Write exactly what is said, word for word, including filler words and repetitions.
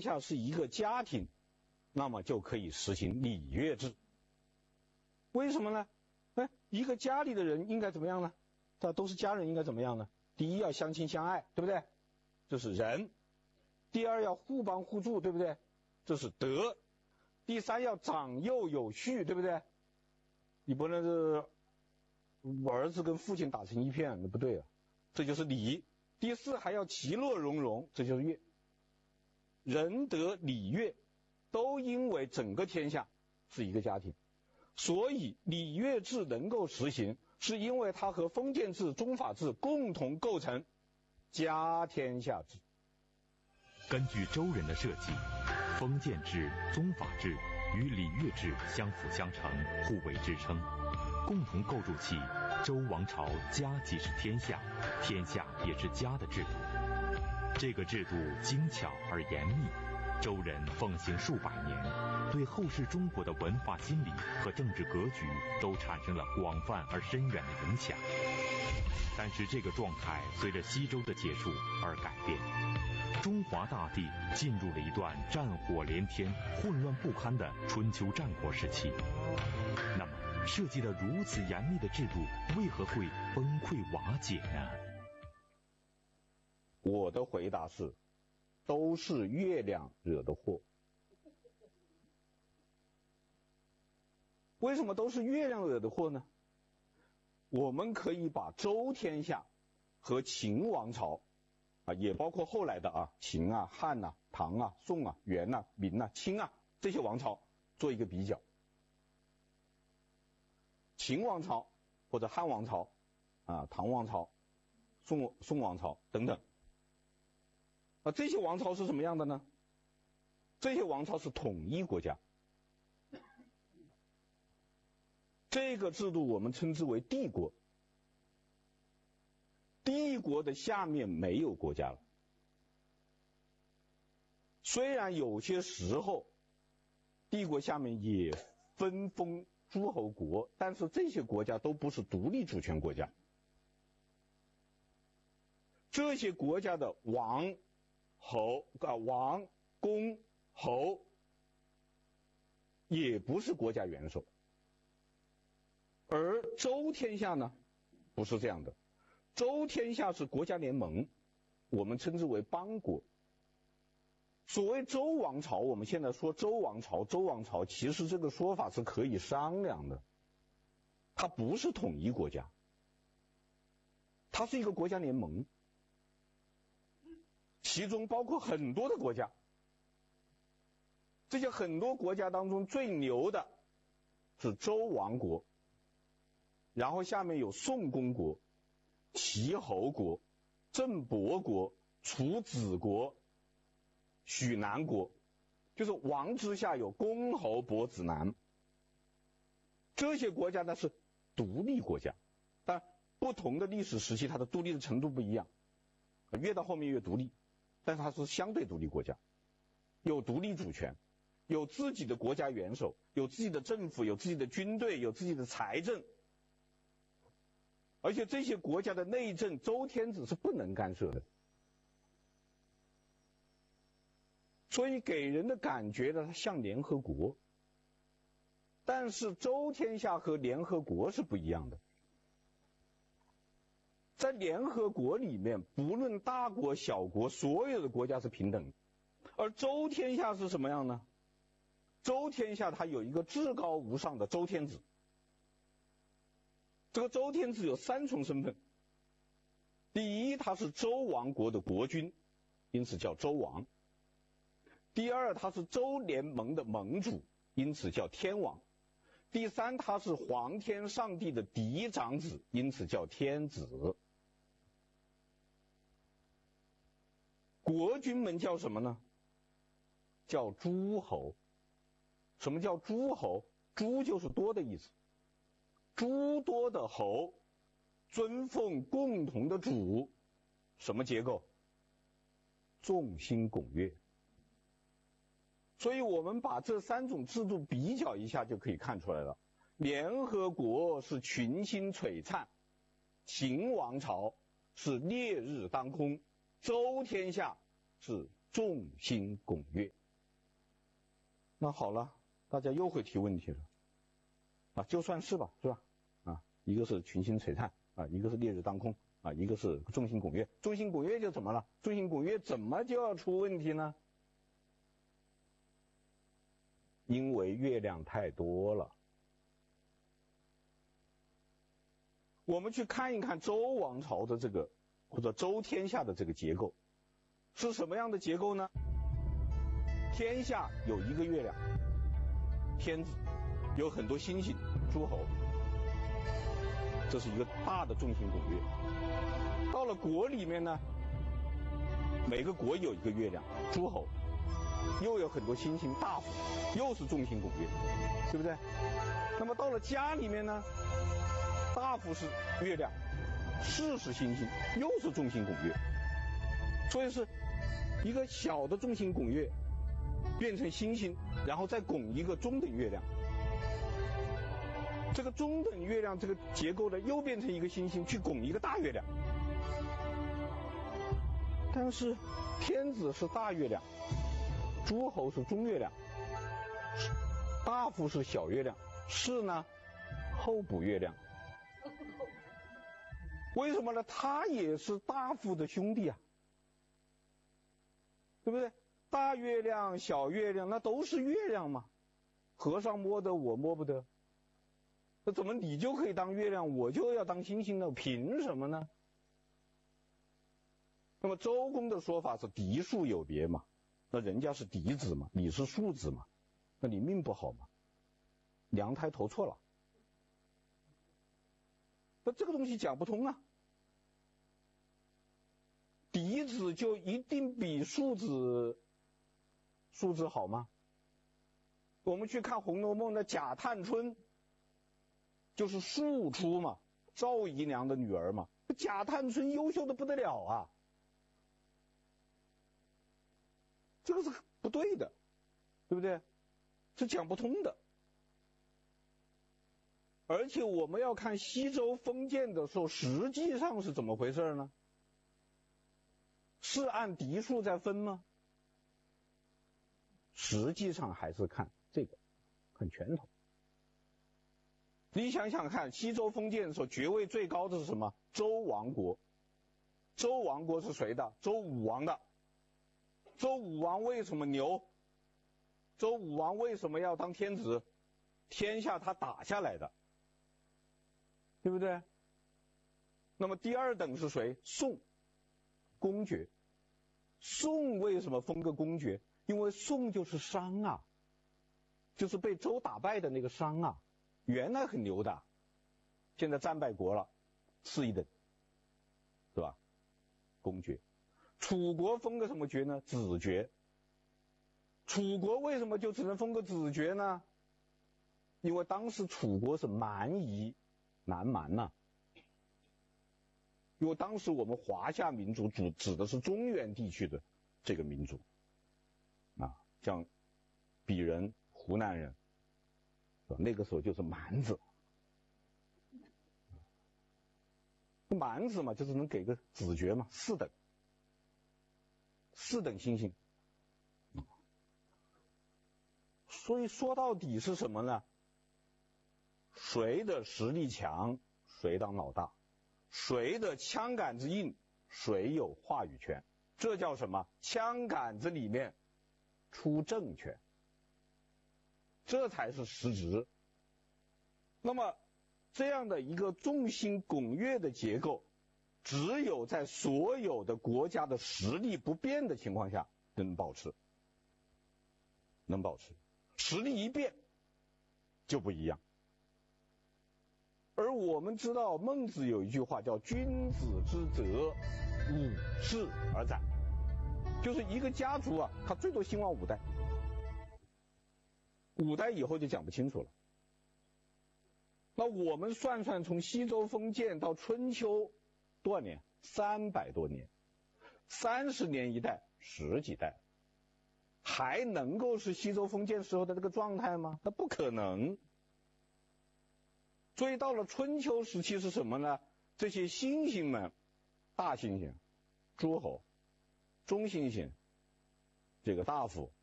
下是一个家庭，那么就可以实行礼乐制。为什么呢？哎，一个家里的人应该怎么样呢？大家都是家人，应该怎么样呢？第一要相亲相爱，对不对？这是仁。第二要互帮互助，对不对？这是德。第三要长幼有序，对不对？你不能是儿子跟父亲打成一片，那不对啊，这就是礼。第四还要其乐融融，这就是乐。仁德礼乐都因为整个天下是一个家庭，所以礼乐制能够实行，是因为它和封建制、宗法制共同构成家天下制。 根据周人的设计，封建制、宗法制与礼乐制相辅相成，互为支撑，共同构筑起周王朝家即是天下，天下也是家的制度。这个制度精巧而严密，周人奉行数百年，对后世中国的文化心理和政治格局都产生了广泛而深远的影响。但是这个状态随着西周的结束而改变，中华大地进入了一段战火连天、混乱不堪的春秋战国时期。那么，设计得如此严密的制度，为何会崩溃瓦解呢？ 我的回答是，都是月亮惹的祸。为什么都是月亮惹的祸呢？我们可以把周天下和秦王朝啊，也包括后来的啊秦啊、汉啊、唐啊、宋啊、元啊、明啊、清啊这些王朝做一个比较。秦王朝或者汉王朝啊、唐王朝、宋宋王朝等等。啊，这些王朝是什么样的呢？这些王朝是统一国家，这个制度我们称之为帝国。帝国的下面没有国家了，虽然有些时候帝国下面也分封诸侯国，但是这些国家都不是独立主权国家。这些国家的王侯啊，王公侯也不是国家元首，而周天下呢，不是这样的。周天下是国家联盟，我们称之为邦国。所谓周王朝，我们现在说周王朝，周王朝其实这个说法是可以商量的，它不是统一国家，它是一个国家联盟。其中包括很多的国家，这些很多国家当中最牛的是周王国，然后下面有宋公国、齐侯国、郑伯国、楚子国、许南国，就是王之下有公侯伯子男。这些国家呢是独立国家，但不同的历史时期它的独立的程度不一样，越到后面越独立，但是它是相对独立国家，有独立主权，有自己的国家元首，有自己的政府，有自己的军队，有自己的财政，而且这些国家的内政周天子是不能干涉的，所以给人的感觉呢，它像联合国。但是周天下和联合国是不一样的，在联合国里面，不论大国小国，所有的国家是平等的。而周天下是什么样呢？周天下它有一个至高无上的周天子，这个周天子有三重身份。第一，他是周王国的国君，因此叫周王。第二，他是周联盟的盟主，因此叫天王。第三，他是皇天上帝的嫡长子，因此叫天子。国君们叫什么呢？叫诸侯。什么叫诸侯？诸就是多的意思。诸多的侯尊奉共同的主，什么结构？众星拱月。所以我们把这三种制度比较一下就可以看出来了。联合国是群星璀璨，秦王朝是烈日当空，周天下是众星拱月。那好了，大家又会提问题了啊，就算是吧，是吧？啊，一个是群星璀璨啊，一个是烈日当空啊，一个是众星拱月。众星拱月就怎么了？众星拱月怎么就要出问题呢？因为月亮太多了。我们去看一看周王朝的这个或者周天下的这个结构是什么样的结构呢？天下有一个月亮，天子，有很多星星，诸侯，这是一个大的众星拱月。到了国里面呢，每个国有一个月亮，诸侯，又有很多星星，大夫，又是众星拱月，对不对？那么到了家里面呢，大夫是月亮，士是星星，又是众星拱月。所以是一个小的众星拱月变成星星，然后再拱一个中等月亮。这个中等月亮这个结构呢，又变成一个星星去拱一个大月亮。但是天子是大月亮，诸侯是中月亮，大夫是小月亮，士呢候补月亮。为什么呢？他也是大夫的兄弟啊，对不对？大月亮小月亮那都是月亮嘛，和尚摸得我摸不得，那怎么你就可以当月亮，我就要当星星呢？凭什么呢？那么周公的说法是嫡庶有别嘛，那人家是嫡子嘛，你是庶子嘛，那你命不好嘛，娘胎投错了，那这个东西讲不通啊。嫡子就一定比庶子庶子好吗？我们去看《红楼梦》的贾探春，就是庶出嘛，赵姨娘的女儿嘛，贾探春优秀的不得了啊，这个是不对的，对不对？是讲不通的。而且我们要看西周封建的时候，实际上是怎么回事呢？是按嫡庶在分吗？实际上还是看这个，看拳头。你想想看，西周封建的时候，爵位最高的是什么？周王国。周王国是谁的？周武王的。周武王为什么牛？周武王为什么要当天子？天下他打下来的，对不对？那么第二等是谁？宋，公爵。宋为什么封个公爵？因为宋就是商啊，就是被周打败的那个商啊，原来很牛的，现在战败国了，次一等，是吧？公爵。楚国封个什么爵呢？子爵。楚国为什么就只能封个子爵呢？因为当时楚国是蛮夷，南蛮呐、啊。因为当时我们华夏民族主指的是中原地区的这个民族啊，像鄙人、湖南人，那个时候就是蛮子。蛮子嘛，就是能给个子爵嘛，四等，四等星星。所以说到底是什么呢？谁的实力强，谁当老大。谁的枪杆子硬，谁有话语权，这叫什么？枪杆子里面出政权，这才是实质。那么这样的一个众星拱月的结构，只有在所有的国家的实力不变的情况下能保持，能保持。实力一变就不一样。而我们知道孟子有一句话叫君子之泽，五世而载，就是一个家族啊，他最多兴旺五代，五代以后就讲不清楚了。那我们算算，从西周封建到春秋多少年？三百多年，三十年一代，十几代，还能够是西周封建时候的这个状态吗？那不可能。所以到了春秋时期是什么呢？这些星星们，大猩猩、诸侯、中猩猩、 这个大夫